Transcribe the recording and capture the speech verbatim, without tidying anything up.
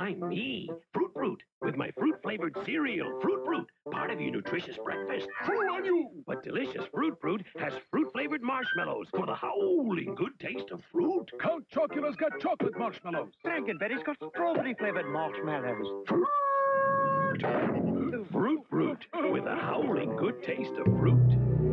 I'm me, Fruit Brute, with my fruit-flavored cereal, Fruit Brute, part of your nutritious breakfast. True on you! But delicious Fruit Brute has fruit-flavored marshmallows for the howling good taste of fruit. Count Chocula's got chocolate marshmallows. Frankenberry's got strawberry-flavored marshmallows. Fruit! Fruit Brute, with a howling good taste of fruit.